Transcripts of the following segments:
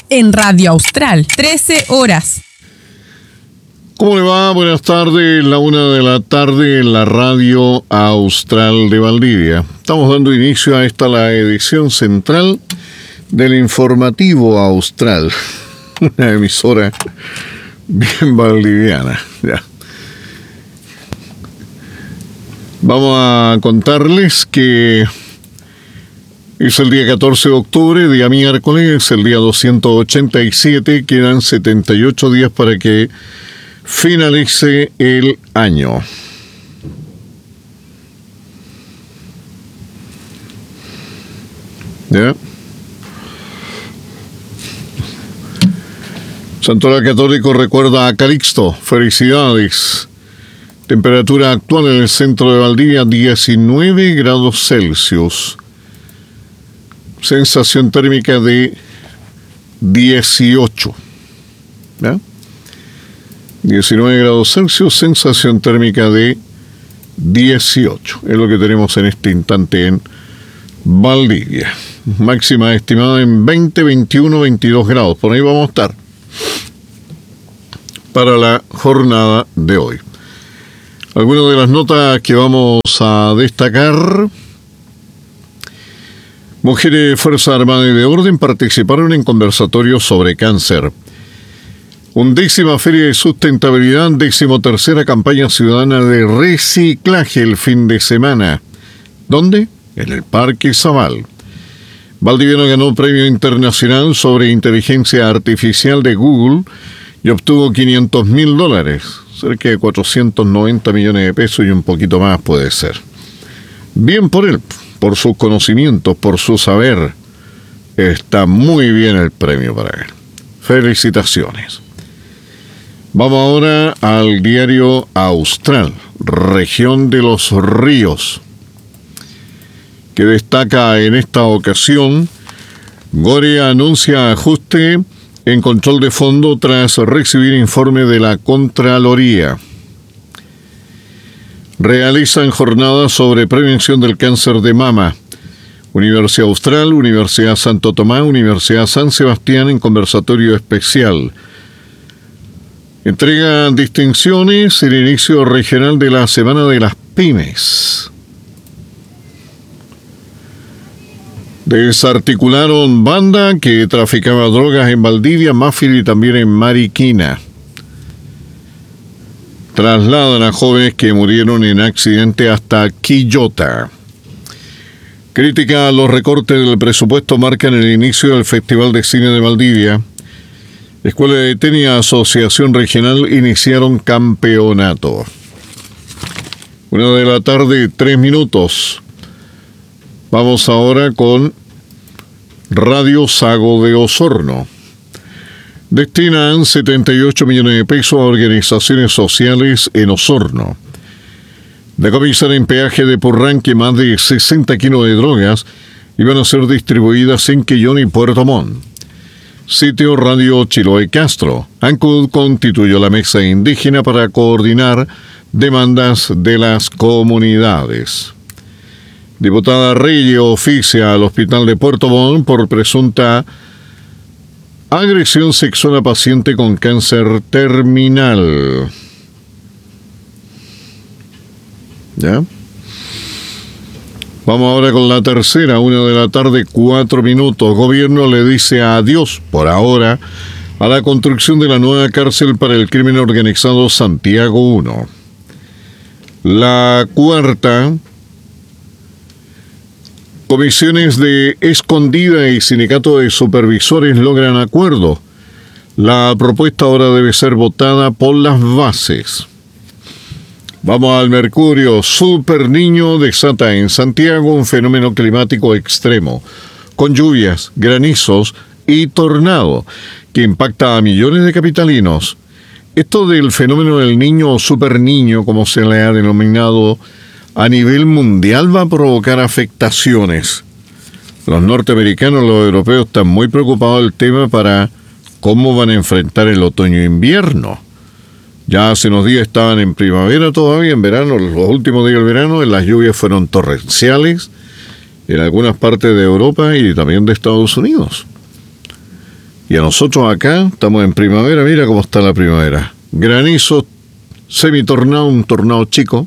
en Radio Austral, 13 horas. ¿Cómo le va? Buenas tardes, 1:00 p.m. en la Radio Austral de Valdivia. Estamos dando inicio a la edición central del Informativo Austral, una emisora bien valdiviana. Ya. Vamos a contarles que es el día 14 de octubre, día miércoles, el día 287, quedan 78 días para que finalice el año. ¿Ya? Santoral Católico recuerda a Calixto. Felicidades. Temperatura actual en el centro de Valdivia, 19 grados Celsius. Sensación térmica de 18. ¿Ya? 19 grados Celsius, sensación térmica de 18. Es lo que tenemos en este instante en Valdivia. Máxima estimada en 20, 21, 22 grados. Por ahí vamos a estar para la jornada de hoy. Algunas de las notas que vamos a destacar. Mujeres de Fuerza Armada y de Orden participaron en conversatorios sobre cáncer. 11ª Feria de Sustentabilidad, 13ª campaña ciudadana de reciclaje el fin de semana. ¿Dónde? En el Parque Zabal. Valdiviano ganó premio internacional sobre inteligencia artificial de Google y obtuvo $500,000, cerca de 490 millones de pesos y un poquito más puede ser. Bien por él, por sus conocimientos, por su saber. Está muy bien el premio para él. Felicitaciones. Vamos ahora al diario Austral, región de los ríos, que destaca en esta ocasión: Goria anuncia ajuste en control de fondo tras recibir informe de la Contraloría. Realizan jornadas sobre prevención del cáncer de mama. Universidad Austral, Universidad Santo Tomás, Universidad San Sebastián en conversatorio especial. Entregan distinciones el inicio regional de la Semana de las Pymes. Desarticularon banda que traficaba drogas en Valdivia, Mafil y también en Mariquina. Trasladan a jóvenes que murieron en accidente hasta Quillota. Crítica a los recortes del presupuesto marcan el inicio del Festival de Cine de Valdivia. Escuela de Tenis y Asociación Regional iniciaron campeonato. 1:00 p.m, 3 Vamos ahora con Radio Sago de Osorno. Destinan 78 millones de pesos a organizaciones sociales en Osorno. Decomisan en peaje de Purranque más de 60 kilos de drogas y van a ser distribuidas en Quillón y Puerto Montt. Sitio Radio Chiloé Castro. ANCUD constituyó la mesa indígena para coordinar demandas de las comunidades. Diputada Reyes oficia al Hospital de Puerto Montt por presunta agresión sexual a paciente con cáncer terminal. ¿Ya? Vamos ahora con la tercera, 1:04 p.m. Gobierno le dice adiós, por ahora, a la construcción de la nueva cárcel para el crimen organizado Santiago 1. La cuarta, comisiones de Escondida y sindicato de supervisores logran acuerdo. La propuesta ahora debe ser votada por las bases. Vamos al Mercurio. Super Niño desata en Santiago un fenómeno climático extremo, con lluvias, granizos y tornado, que impacta a millones de capitalinos. Esto del fenómeno del Niño o Super Niño, como se le ha denominado, a nivel mundial va a provocar afectaciones. Los norteamericanos, los europeos están muy preocupados del tema para cómo van a enfrentar el otoño e invierno. Ya hace unos días estaban en primavera todavía, en verano, los últimos días del verano, las lluvias fueron torrenciales en algunas partes de Europa y también de Estados Unidos. Y a nosotros acá estamos en primavera, mira cómo está la primavera. Granizo, semitornado, un tornado chico,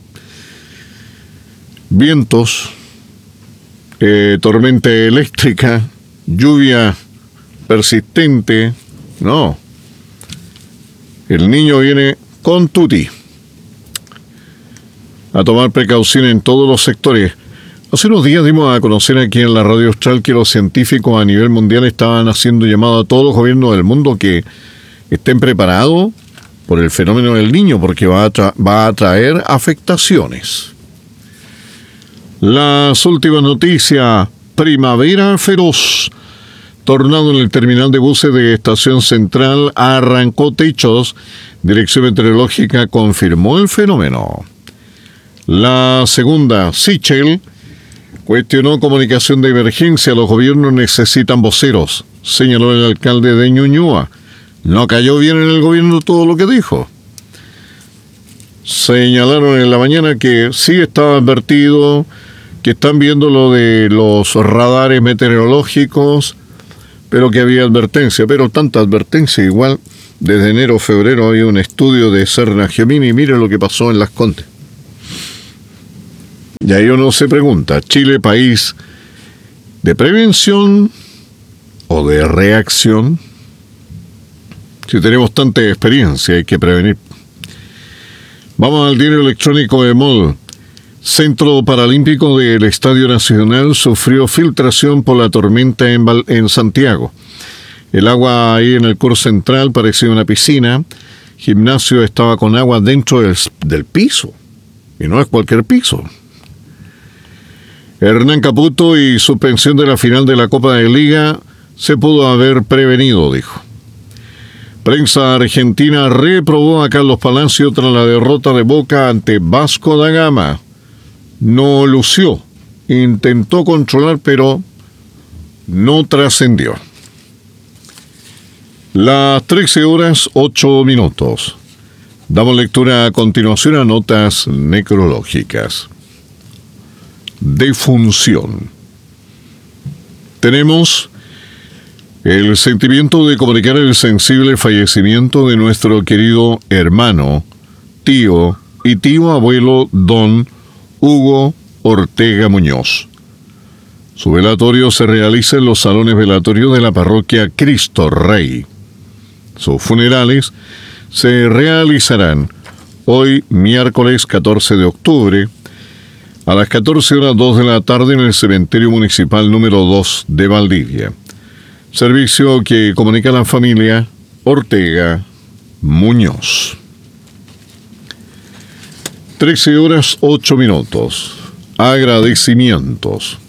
vientos, tormenta eléctrica, lluvia persistente. No, el niño viene con tutti. A tomar precaución en todos los sectores. Hace unos días dimos a conocer aquí en la Radio Austral que los científicos a nivel mundial estaban haciendo llamado a todos los gobiernos del mundo que estén preparados por el fenómeno del niño, porque va a traer afectaciones. Las últimas noticias: primavera feroz. Tornado en el terminal de buses de Estación Central arrancó techos. Dirección Meteorológica confirmó el fenómeno. La segunda, Sichel cuestionó comunicación de emergencia. Los gobiernos necesitan voceros, señaló el alcalde de Ñuñoa. No cayó bien en el gobierno todo lo que dijo. Señalaron en la mañana que sí estaba advertido, que están viendo lo de los radares meteorológicos, pero que había advertencia, pero tanta advertencia igual. Desde enero, febrero había un estudio de Serna Giomini y mire lo que pasó en Las Condes. Y ahí uno se pregunta, ¿Chile país de prevención o de reacción? Si tenemos tanta experiencia, hay que prevenir. Vamos al diario electrónico de MOL. Centro Paralímpico del Estadio Nacional sufrió filtración por la tormenta en Santiago. El agua ahí en el curso central parecía una piscina. Gimnasio estaba con agua dentro del piso. Y no es cualquier piso. Hernán Caputo y suspensión de la final de la Copa de Liga se pudo haber prevenido, dijo. Prensa argentina reprobó a Carlos Palacio tras la derrota de Boca ante Vasco da Gama. No lució, intentó controlar, pero no trascendió. Las 13:08. Damos lectura a continuación a notas necrológicas. Defunción. Tenemos el sentimiento de comunicar el sensible fallecimiento de nuestro querido hermano, tío y tío abuelo don Hugo Ortega Muñoz. Su velatorio se realiza en los salones velatorios de la parroquia Cristo Rey. Sus funerales se realizarán hoy, miércoles 14 de octubre, a las 14:02 de la tarde en el cementerio municipal número 2 de Valdivia. Servicio que comunica a la familia Ortega Muñoz. 13:08. Agradecimientos.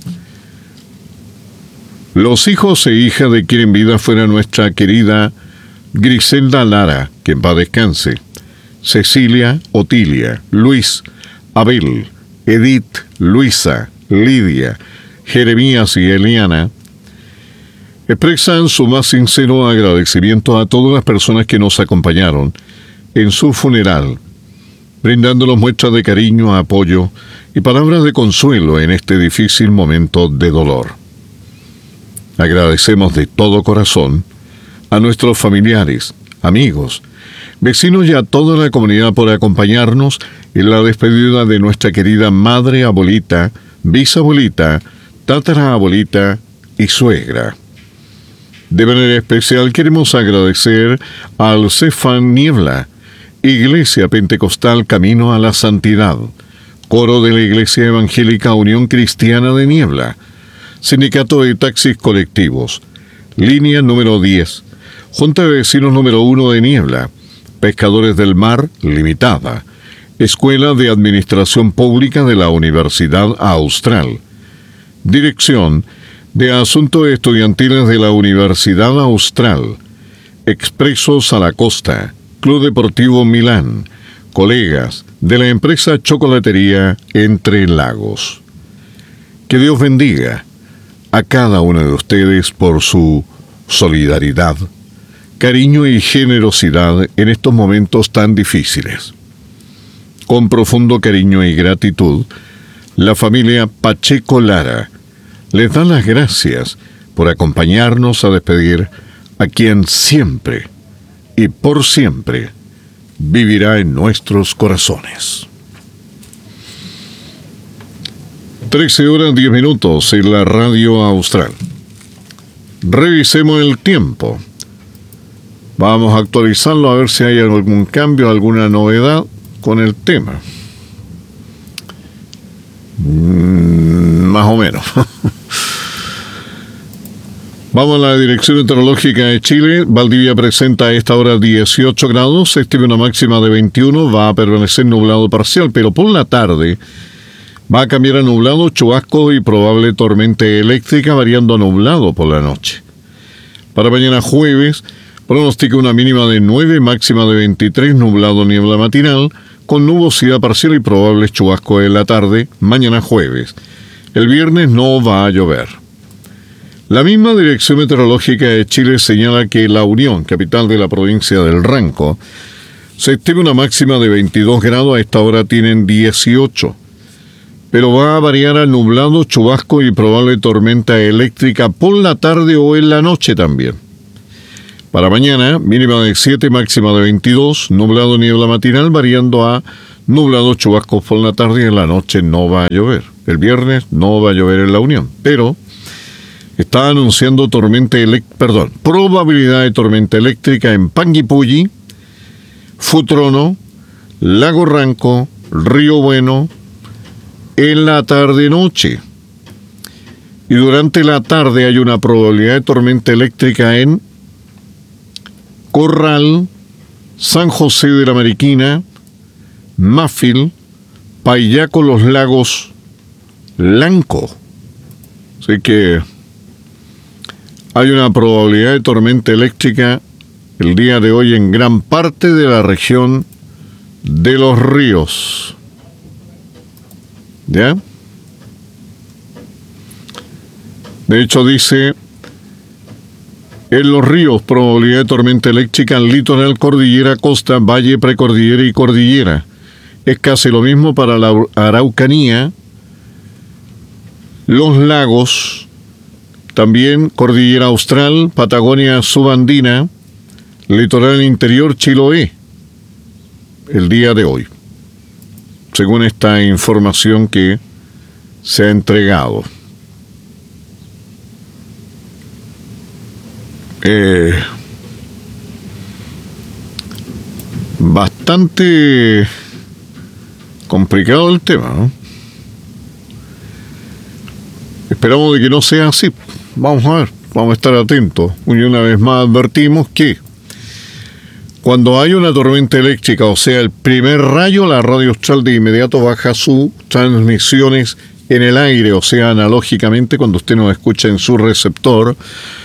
Los hijos e hijas de quien en vida fuera nuestra querida Griselda Lara, que en paz descanse, Cecilia, Otilia, Luis, Abel, Edith, Luisa, Lidia, Jeremías y Eliana, expresan su más sincero agradecimiento a todas las personas que nos acompañaron en su funeral, brindándonos muestras de cariño, apoyo y palabras de consuelo en este difícil momento de dolor. Agradecemos de todo corazón a nuestros familiares, amigos, vecinos y a toda la comunidad por acompañarnos en la despedida de nuestra querida madre, abuelita, bisabuelita, tatarabuelita y suegra. De manera especial queremos agradecer al Cefán Niebla, Iglesia Pentecostal Camino a la Santidad, Coro de la Iglesia Evangélica Unión Cristiana de Niebla, Sindicato de Taxis Colectivos, Línea número 10, Junta de Vecinos número 1 de Niebla, Pescadores del Mar Limitada, Escuela de Administración Pública de la Universidad Austral, Dirección de Asuntos Estudiantiles de la Universidad Austral, Expresos a la Costa, Club Deportivo Milán, colegas de la empresa Chocolatería Entre Lagos. Que Dios bendiga a cada uno de ustedes por su solidaridad, cariño y generosidad en estos momentos tan difíciles. Con profundo cariño y gratitud, la familia Pacheco Lara les da las gracias por acompañarnos a despedir a quien siempre y por siempre vivirá en nuestros corazones. 13:10 en la Radio Austral. Revisemos el tiempo. Vamos a actualizarlo a ver si hay algún cambio, alguna novedad con el tema. Más o menos. Vamos a la Dirección Meteorológica de Chile. Valdivia presenta a esta hora 18 grados, se estima una máxima de 21, va a permanecer nublado parcial, pero por la tarde va a cambiar a nublado, chubasco y probable tormenta eléctrica, variando a nublado por la noche. Para mañana jueves, pronostica una mínima de 9, máxima de 23, nublado, niebla matinal, con nubosidad parcial y probables chubascos en la tarde, mañana jueves. El viernes no va a llover. La misma Dirección Meteorológica de Chile señala que La Unión, capital de la provincia del Ranco, se estima una máxima de 22 grados, a esta hora tienen 18. Pero va a variar a nublado, chubasco y probable tormenta eléctrica por la tarde o en la noche también. Para mañana, mínima de 7, máxima de 22, nublado, niebla matinal, variando a nublado, chubascos por la tarde y en la noche no va a llover. El viernes no va a llover en La Unión, pero está anunciando probabilidad de tormenta eléctrica en Panguipulli, Futrono, Lago Ranco, Río Bueno, en la tarde-noche. Y durante la tarde hay una probabilidad de tormenta eléctrica en Corral, San José de la Mariquina, Mafil, Payaco, Los Lagos, Lanco. Así que hay una probabilidad de tormenta eléctrica el día de hoy en gran parte de la región de Los Ríos. ¿Ya? De hecho dice, en Los Ríos, probabilidad de tormenta eléctrica en litoral, cordillera, costa, valle, precordillera y cordillera. Es casi lo mismo para la Araucanía, Los Lagos, también cordillera austral, Patagonia subandina, litoral interior, Chiloé, el día de hoy, según esta información que se ha entregado. Bastante complicado el tema, ¿no? Esperamos de que no sea así. Vamos a ver, vamos a estar atentos. Y una vez más advertimos que cuando hay una tormenta eléctrica, o sea, el primer rayo, la Radio Austral de inmediato baja sus transmisiones en el aire, o sea, analógicamente, cuando usted nos escucha en su receptor,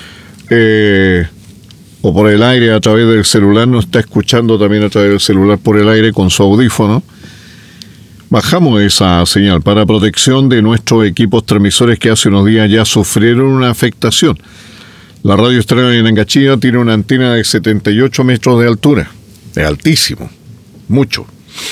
o por el aire a través del celular, nos está escuchando también a través del celular por el aire con su audífono, bajamos esa señal para protección de nuestros equipos transmisores que hace unos días ya sufrieron una afectación. La Radio Austral en Angachía tiene una antena de 78 metros de altura. Es altísimo, mucho.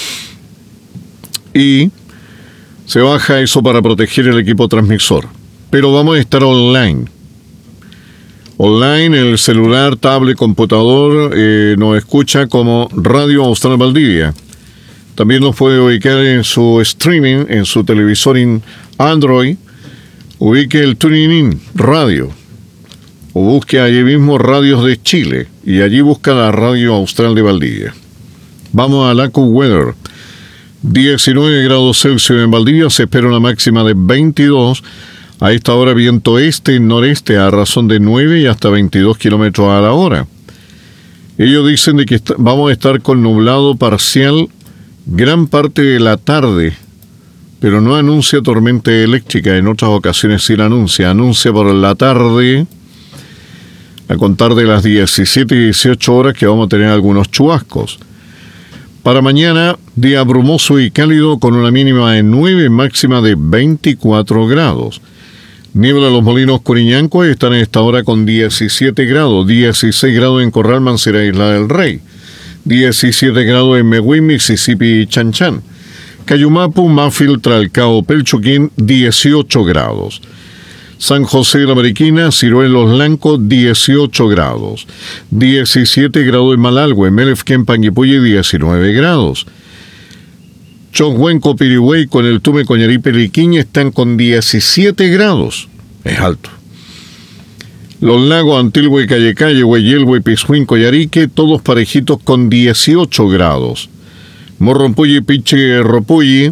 Y se baja eso para proteger el equipo transmisor. Pero vamos a estar online. Online, en el celular, tablet, computador, nos escucha como Radio Austral Valdivia. También nos puede ubicar en su streaming, en su televisor en Android. Ubique el TuneIn Radio. O busque allí mismo Radios de Chile. Y allí busca la Radio Austral de Valdivia. Vamos a la AccuWeather. 19 grados Celsius en Valdivia. Se espera una máxima de 22. A esta hora viento este y noreste a razón de 9 y hasta 22 kilómetros a la hora. Ellos dicen de que vamos a estar con nublado parcial gran parte de la tarde, pero no anuncia tormenta eléctrica. En otras ocasiones sí la anuncia. Anuncia por la tarde, a contar de las 17 y 18 horas, que vamos a tener algunos chubascos. Para mañana, día brumoso y cálido con una mínima de 9, máxima de 24 grados. Niebla Los Molinos, Curiñanco, están a esta hora con 17 grados. 16 grados en Corral, Mancera, Isla del Rey. 17 grados en Mehuín, Mississippi y Chanchan. Cayumapu, Mafil, Tralcao, Pelchuquín, 18 grados. San José de la Mariquina, Ciruelos Blanco, 18 grados. 17 grados en Malalhue, Melefquén, Panguipulli, 19 grados. Choshuenco, Pirihue, con el Tume, Coñarí, Peliquiña están con 17 grados. Es alto. Los lagos Antilhue, Calle, Hueyelhue, Pishuín, Coyarique, todos parejitos con 18 grados. Morrompulli, Piche, Ropulli,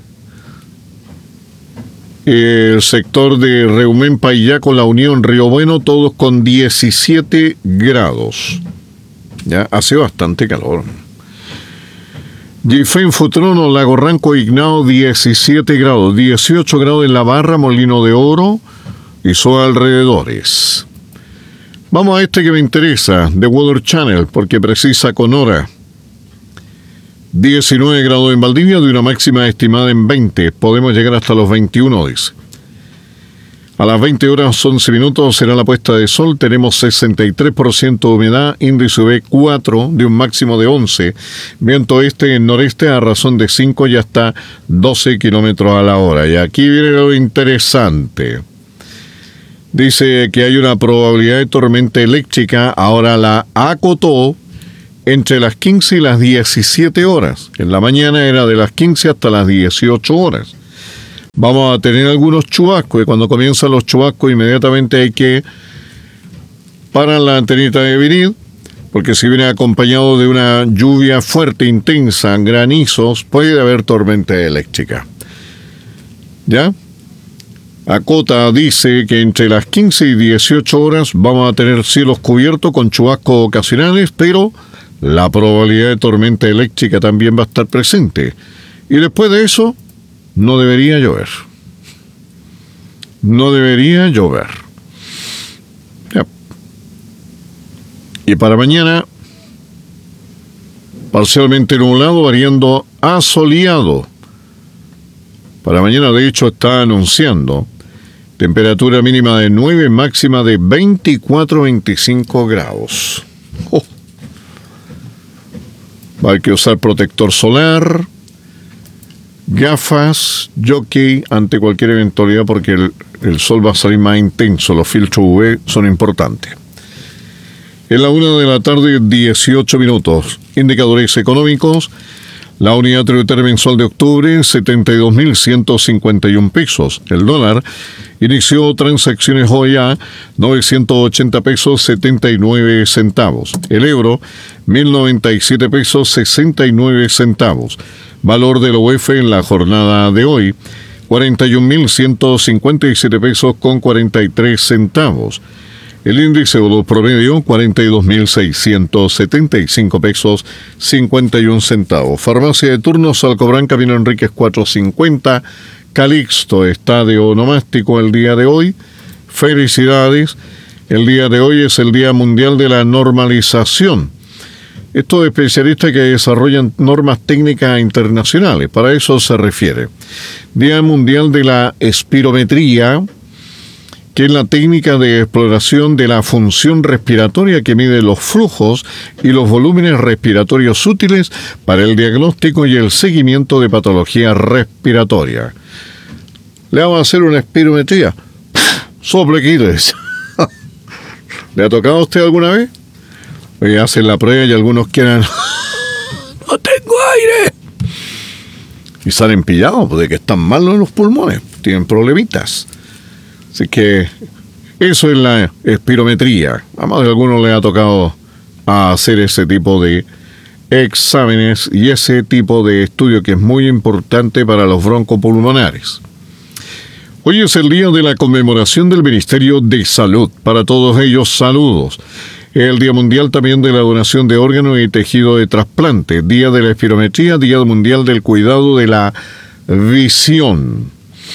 el sector de Reumén, Paillaco, La Unión, Río Bueno, todos con 17 grados. Ya hace bastante calor. Gifén, Futrono, Lago Ranco, Ignao, 17 grados. 18 grados en La Barra, Molino de Oro y sus alrededores. Vamos a este que me interesa, de Weather Channel, porque precisa con hora. 19 grados en Valdivia, de una máxima estimada en 20. Podemos llegar hasta los 21, dice. A las 20 horas 11 minutos será la puesta de sol. Tenemos 63% de humedad, índice UV 4, de un máximo de 11. Viento este en noreste a razón de 5 y hasta 12 kilómetros a la hora. Y aquí viene lo interesante. Dice que hay una probabilidad de tormenta eléctrica. Ahora la acotó entre las 15 y las 17 horas. En la mañana era de las 15 hasta las 18 horas. Vamos a tener algunos chubascos, y cuando comienzan los chubascos inmediatamente hay que parar la antenita de vinil, porque si viene acompañado de una lluvia fuerte, intensa, granizos, puede haber tormenta eléctrica. ¿Ya? Acota dice que entre las 15 y 18 horas vamos a tener cielos cubiertos con chubascos ocasionales, pero la probabilidad de tormenta eléctrica también va a estar presente. Y después de eso, no debería llover. No debería llover. Ya. Y para mañana, parcialmente nublado, variando a soleado. Para mañana, de hecho, está anunciando temperatura mínima de 9, máxima de 24-25 grados. Oh. Va a haber que usar protector solar, gafas, jockey ante cualquier eventualidad, porque el sol va a salir más intenso. Los filtros UV son importantes. En la 1 de la tarde, 18 minutos. Indicadores económicos. La unidad tributaria mensual de octubre, 72.151 pesos. El dólar inició transacciones hoy a 980 pesos 79 centavos. El euro, 1.097 pesos 69 centavos. Valor del UF en la jornada de hoy, 41.157 pesos con 43 centavos. El índice euro promedio, 42.675 pesos 51 centavos. Farmacia de turnos, Alcobrán, Camino Enríquez 450. Calixto está de onomástico el día de hoy. Felicidades. El día de hoy es el Día Mundial de la Normalización. Estos especialistas que desarrollan normas técnicas internacionales, para eso se refiere. Día Mundial de la Espirometría, que es la técnica de exploración de la función respiratoria que mide los flujos y los volúmenes respiratorios útiles para el diagnóstico y el seguimiento de patología respiratoria. Le vamos a hacer una espirometría. Sople quiles. ¿Le ha tocado a usted alguna vez? Oye, hacen la prueba y algunos quieran... ¡No tengo aire! Y salen pillados de que están malos en los pulmones. Tienen problemitas. Así que eso es la espirometría. A más de algunos les ha tocado hacer ese tipo de exámenes y ese tipo de estudio que es muy importante para los broncopulmonares. Hoy es el día de la conmemoración del Ministerio de Salud. Para todos ellos, saludos. El Día Mundial también de la donación de órganos y tejido de trasplante. Día de la espirometría, Día Mundial del cuidado de la visión.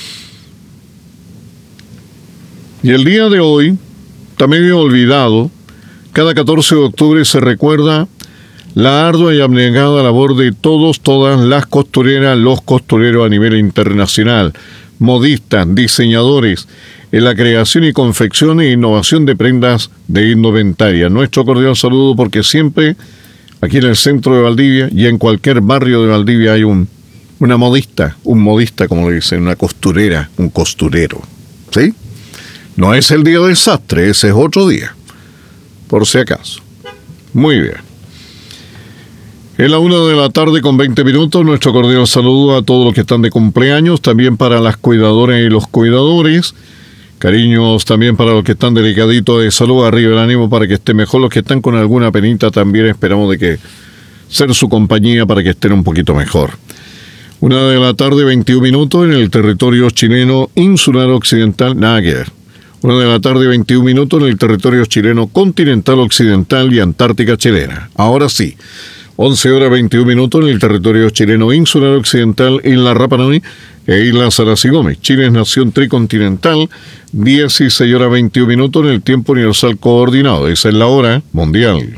Y el día de hoy, también he olvidado, cada 14 de octubre se recuerda la ardua y abnegada labor de todas las costureras, los costureros a nivel internacional, modistas, diseñadores, en la creación y confección e innovación de prendas de indumentaria. Nuestro cordial saludo, porque siempre aquí en el centro de Valdivia y en cualquier barrio de Valdivia hay una modista, un modista, como le dicen, una costurera, un costurero, ¿sí? No es el día del sastre, ese es otro día. Por si acaso. Muy bien. En la 1:00 con 20 minutos, nuestro cordial saludo a todos los que están de cumpleaños, también para las cuidadoras y los cuidadores. Cariños también para los que están delicaditos de salud, arriba el ánimo para que estén mejor. Los que están con alguna penita también esperamos de que ser su compañía para que estén un poquito mejor. 1:00, 21 minutos, en el territorio chileno insular occidental, nada que ver. 1:00, 21 minutos, en el territorio chileno continental occidental y antártica chilena. Ahora sí. 11:00, 21 minutos, en el territorio chileno insular occidental, en la Rapa Nui e Islas Salas y Gómez. Chile es nación tricontinental. 16:00, 21 minutos, en el tiempo universal coordinado. Esa es la hora mundial.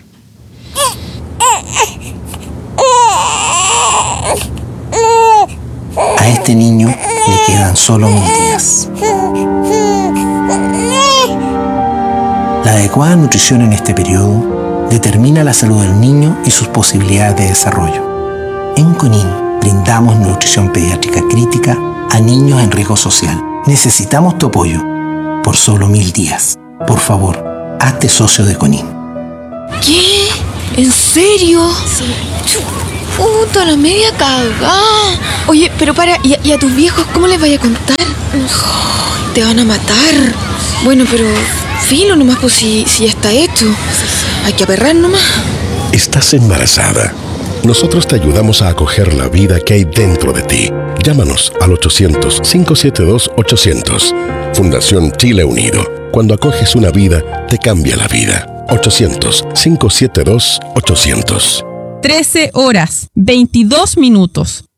A este niño le quedan solo 1000 días. La adecuada nutrición en este periodo determina la salud del niño y sus posibilidades de desarrollo. En CONIN brindamos nutrición pediátrica crítica a niños en riesgo social. Necesitamos tu apoyo por solo 1000 días. Por favor, hazte socio de CONIN. ¿Qué? ¿En serio? Sí. Puta, la media cagada. Oye, pero para, ¿y a tus viejos cómo les vaya a contar? Oh, te van a matar. Bueno, pero filo nomás, pues si ya está hecho. Hay que aperrar nomás. Estás embarazada. Nosotros te ayudamos a acoger la vida que hay dentro de ti. Llámanos al 800-572-800. Fundación Chile Unido. Cuando acoges una vida, te cambia la vida. 800-572-800. 13:22 minutos.